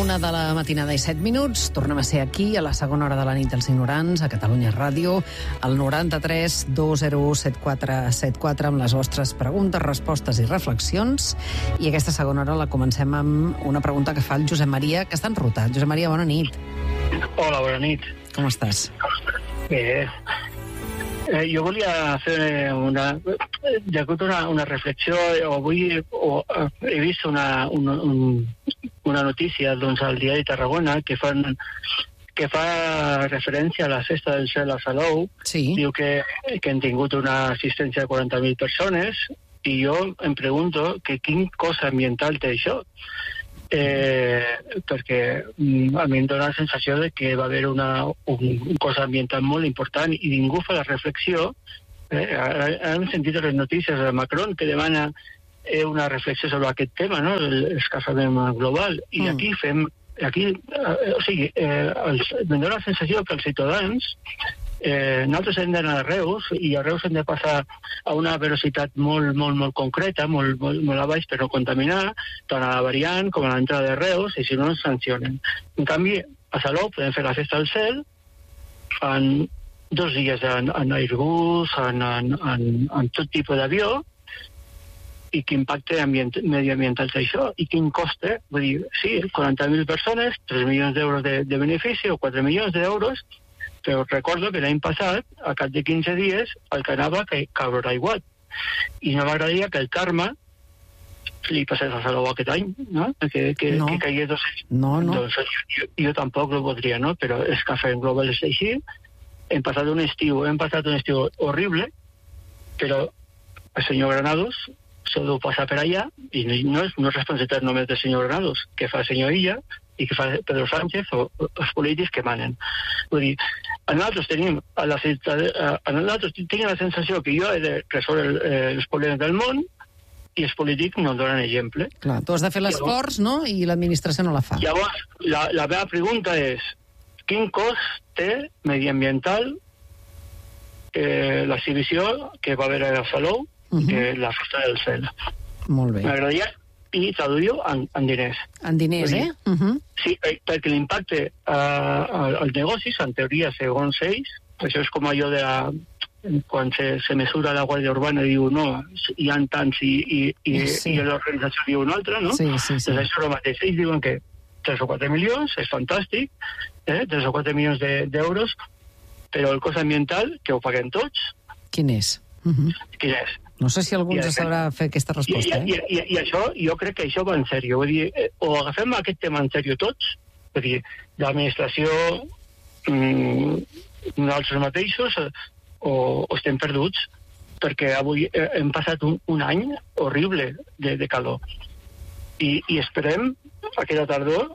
1 de la matinada i 7 minuts. Tornem a ser aquí a la segona hora de la nit dels ignorants, a Catalunya Ràdio, al 93 201 7474 amb les vostres preguntes, respostes i reflexions. I aquesta segona hora la comencem amb una pregunta que fa el Josep Maria, que està enrotat. Josep Maria, bona nit. Hola, bona nit. Com estàs? Bé. Jo volia fer una reflexió. Avui he vist una notícia al diari Tarragona que fa referència a la festa del cel a Salou. Sí. Diu que han tingut una assistència de 40.000 persones i jo em pregunto que quin cost ambiental té això. Perquè a mi em dóna la sensació de que va haver un cost ambiental molt important i ningú fa la reflexió. Hem sentit les notícies de Macron que demana una reflexió sobre aquest tema, no? L'escalfament global. I aquí em dóna la sensació que els ciutadans nosaltres hem d'anar a Reus i a Reus hem de passar a una velocitat molt concreta, molt a baix per no contaminar, tant a la variant com a l'entrada de Reus, i si no ens sancionen. En canvi, a Salou podem fer la festa del cel en 2 dies en Airbus, en tot tipus d'avió, i quin impacte mediambiental té això, i quin cost. Vull dir, sí, 40.000 persones, 3 milions d'euros de benefici o 4 milions d'euros, però recordo que l'any passat, a cap de 15 dies, el que anava caure aiguat. I no m'agradaria que el karma li passés a Salou aquest any, no? Que caigués 200. No. Doncs jo tampoc ho voldria, no? Però és que fem global és així. Hem passat un estiu horrible, però el senyor Granados s'ho deu passar per allà, i no és responsabilitat només del senyor Granados, que fa el senyor Illa, i que fa Pedro Sánchez o els polítics que manen. Vull dir, nosaltres tenim la sensació que jo he de resoldre els problemes del món i els polítics no donen exemple. Clar, tu has de fer l'esforç, no? I l'administració no la fa. Llavors, la meva pregunta és quin cost té mediambiental l'exhibició que va haver a Salou, la festa del cel. Molt bé. M'agradaria i traduir-ho en diners. En diners, Sí, perquè l'impacte als negocis, en teoria, segons ells, això és com allò de quan se mesura la Guàrdia Urbana i diu no, hi ha tants i l'organització diu una altra, no? Sí. Doncs això és el mateix. Ells diuen que 3 o 4 milions, és fantàstic, 3 o 4 milions d'euros, però el cost ambiental, que ho paguem tots... Quin és? Quin és? No sé si algú ens sabrà fer aquesta resposta. I això, jo crec que això va en sèrio. Vull dir, o agafem aquest tema en sèrio tots, vull dir, l'administració, nosaltres mateixos, o estem perduts, perquè avui hem passat un any horrible de calor. I esperem aquesta tardor,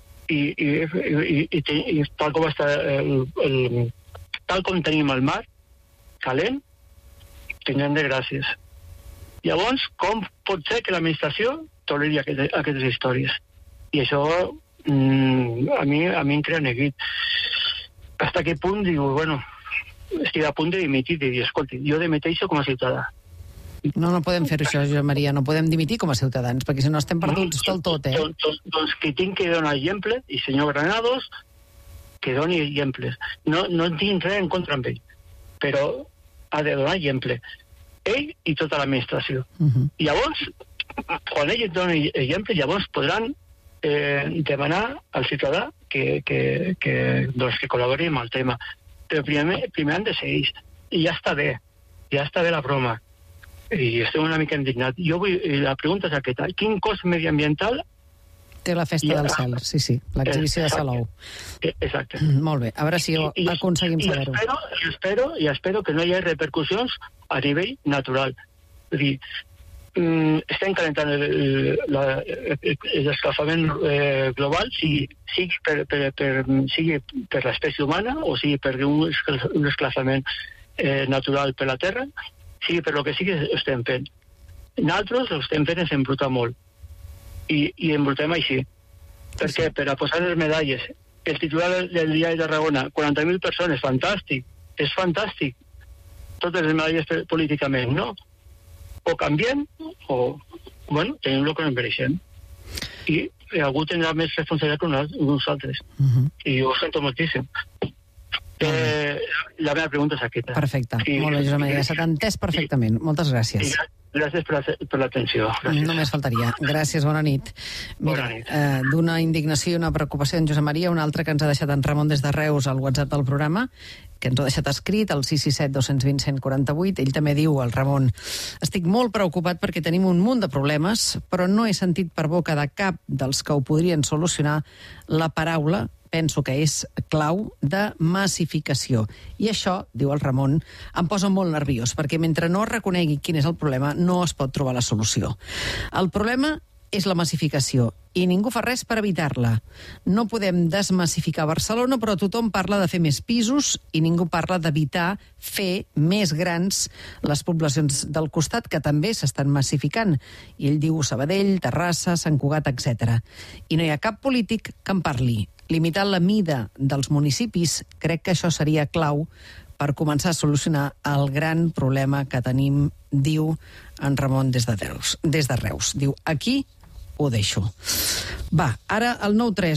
i tal com està tal com tenim el mar calent, tindrem de gràcies. Llavors, com pot ser que l'administració toleri aquestes històries? I això a mi em crea neguit. Fins a què punt diu, bueno, estic a punt de dimitir, de dir, escolti, jo dimiteixo com a ciutadà. No podem fer això, Josep Maria, no podem dimitir com a ciutadans, perquè si no estem perduts del tot, Doncs que tinc que donar exemple, i senyor Granados, que doni exemples. No tinc res en contra amb ell, però ha de donar exemple. Ell i tota l'administració. I llavors, quan ells donen exemple, llavors podran demanar al ciutadà que col·labori amb el tema. Però primer han de ser ells. I ja està bé la broma. I estem una mica indignats. La pregunta és aquesta. Quin cost mediambiental té la festa del cel? Sí, l'exhibició de Salou. Exacte. Molt bé, a veure si aconseguim saber-ho. I espero que no hi hagi repercussions a nivell natural. És dir, estem calentant l'escalfament global, sigui per l'espècie humana o sigui per un escalfament natural per la Terra, sigui per lo que sigui, estem fent. Nosaltres ho estem fent és embrutar molt. I embrutem així. Perquè per a posar les medalles, el titular del diari de Tarragona, 40.000 persones, fantàstic, és fantàstic. Totes les medalles políticament, no? O canviem, o, bueno, tenim el que no mereixem. I algú tindrà més responsabilitat que nosaltres. I ho sento moltíssim. La meva pregunta és aquesta. Perfecte. Molt bé, Josep Maria, s'ha entès perfectament. Moltes gràcies. Gràcies per l'atenció. Només faltaria. Gràcies, bona nit. Mira, d'una indignació i una preocupació en Josep Maria, una altra que ens ha deixat en Ramon des de Reus al WhatsApp del programa, que ens ho ha deixat escrit, al 667-220-148. Ell també diu, el Ramon: estic molt preocupat perquè tenim un munt de problemes, però no he sentit per boca de cap dels que ho podrien solucionar la paraula, penso que és clau, de massificació. I això, diu el Ramon, em posa molt nerviós, perquè mentre no reconegui quin és el problema, no es pot trobar la solució. El problema és la massificació, i ningú fa res per evitar-la. No podem desmassificar Barcelona, però tothom parla de fer més pisos i ningú parla d'evitar fer més grans les poblacions del costat, que també s'estan massificant. I ell diu Sabadell, Terrassa, Sant Cugat, etc. I no hi ha cap polític que en parli. Limitar la mida dels municipis, crec que això seria clau per començar a solucionar el gran problema que tenim, diu en Ramon des de Reus. Diu, aquí ho deixo. Va, ara al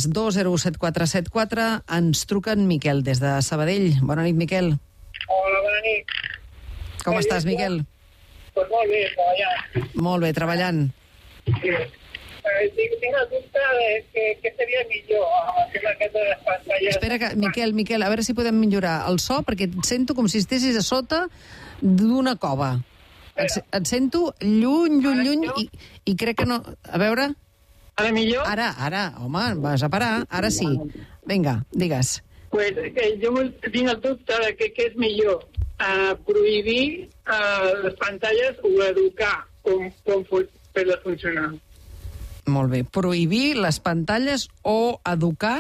932017474 ens truca en Miquel des de Sabadell. Bona nit, Miquel. Hola, bona nit. Com estàs, Miquel? Pues molt bé, treballant. Molt bé, treballant. Sí. Tinc el dubte de què seria millor amb aquest de les pantalles. Espera, que, Miquel, a veure si podem millorar el so, perquè et sento com si estessis a sota d'una cova. Et sento lluny, i crec que no... A veure... Ara millor? Ara, home, vas a parar, ara sí. Vinga, digues. Pues jo tinc el dubte de què és millor, prohibir les pantalles o educar com fer-les funcionar. Molt bé. Prohibir les pantalles o educar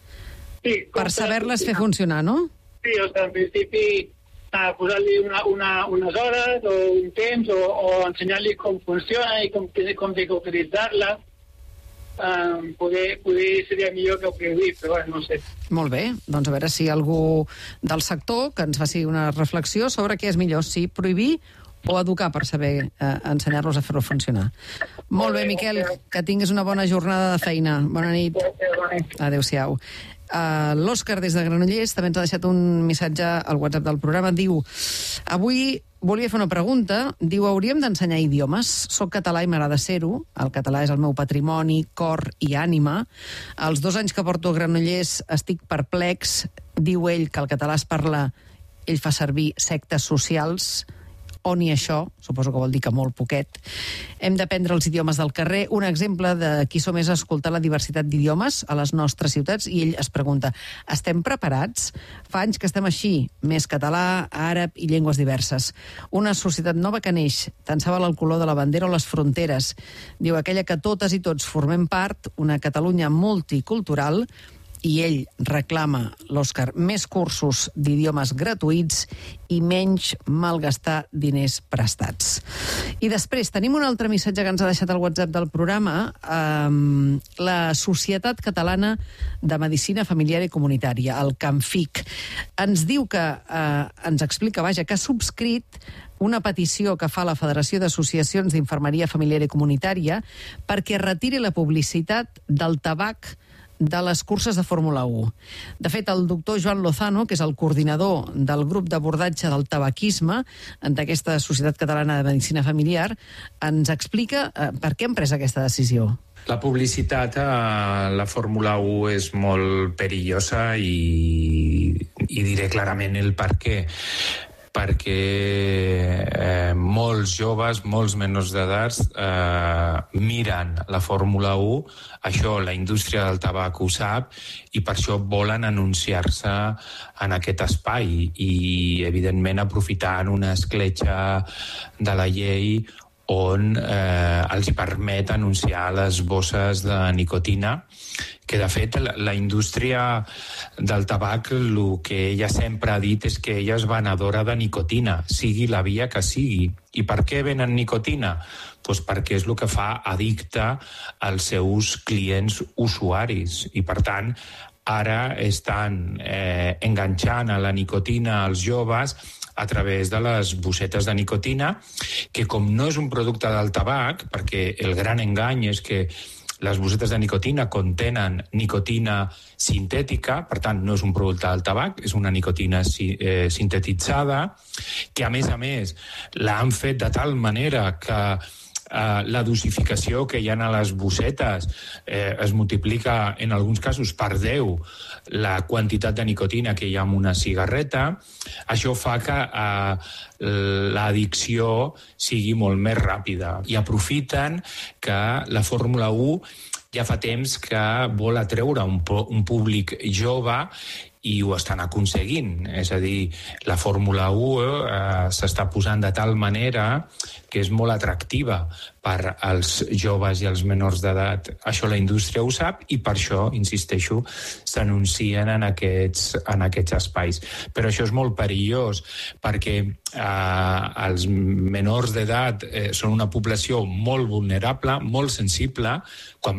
per saber-les fer funcionar, no? Sí, o sigui, en principi posar-li unes hores o un temps o ensenyar-li com funciona i com té que utilitzar-la. Poder seria millor que ho prohibir, però no sé. Molt bé, doncs a veure si algú del sector que ens faci una reflexió sobre què és millor, si prohibir o educar per saber ensenyar-los a fer-ho funcionar. Molt bé, Miquel, que tinguis una bona jornada de feina. Bona nit. Adéu-siau. L'Òscar, des de Granollers, també ens ha deixat un missatge al WhatsApp del programa. Diu, avui volia fer una pregunta. Diu, hauríem d'ensenyar idiomes? Soc català i m'agrada ser-ho. El català és el meu patrimoni, cor i ànima. Els 2 anys que porto a Granollers estic perplex. Diu ell que el català es parla, ell fa servir sectes socials, o ni això, suposo que vol dir que molt poquet. Hem d'aprendre els idiomes del carrer. Un exemple de qui som és escoltar la diversitat d'idiomes a les nostres ciutats, i ell es pregunta, estem preparats? Fa anys que estem així, més català, àrab i llengües diverses. Una societat nova que neix, tant se val el color de la bandera o les fronteres. Diu, aquella que totes i tots formem part, una Catalunya multicultural, i ell reclama, l'Òscar, més cursos d'idiomes gratuïts i menys malgastar diners prestats. I després tenim un altre missatge que ens ha deixat al WhatsApp del programa, la Societat Catalana de Medicina Familiar i Comunitària, el CAMFIC. Ens diu que, ens explica, vaja, que ha subscrit una petició que fa la Federació d'Associacions d'Infermeria Familiar i Comunitària perquè retiri la publicitat del tabac de les curses de Fórmula 1. De fet, el doctor Joan Lozano, que és el coordinador del grup d'abordatge del tabaquisme d'aquesta Societat Catalana de Medicina Familiar, ens explica per què han pres aquesta decisió. La publicitat a la Fórmula 1 és molt perillosa i diré clarament el per què. Perquè molts joves, molts menors d'edats miren la Fórmula 1, això la indústria del tabac ho sap, i per això volen anunciar-se en aquest espai i, evidentment, aprofitant una escletxa de la llei on els permet anunciar les bosses de nicotina, que de fet la indústria del tabac el que ella sempre ha dit és que ella és venedora de nicotina, sigui la via que sigui. I per què venen nicotina? Doncs perquè és el que fa addicte als seus clients usuaris i, per tant, ara estan enganxant a la nicotina als joves a través de les bossetes de nicotina, que com no és un producte del tabac, perquè el gran engany és que Les bossetes de nicotina contenen nicotina sintètica, per tant, no és un producte del tabac, és una nicotina sintetitzada, que a més l'han fet de tal manera que la dosificació que hi ha a les bossetes es multiplica en alguns casos per 10 la quantitat de nicotina que hi ha en una cigarreta. Això fa que l'addicció sigui molt més ràpida. I aprofiten que la Fórmula 1 ja fa temps que vol atreure un públic jove i ho estan aconseguint. És a dir, la Fórmula 1 s'està posant de tal manera que és molt atractiva per als joves i als menors d'edat. Això la indústria ho sap i per això, insisteixo, s'anuncien en aquests espais. Però això és molt perillós perquè els menors d'edat són una població molt vulnerable, molt sensible. Quan